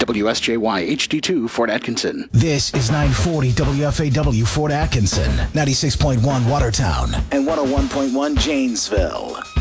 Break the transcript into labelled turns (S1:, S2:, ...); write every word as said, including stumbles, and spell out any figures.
S1: W S J Y H D two Fort Atkinson.
S2: This is nine forty W F A W Fort Atkinson, ninety-six point one Watertown, and one oh one point one Janesville.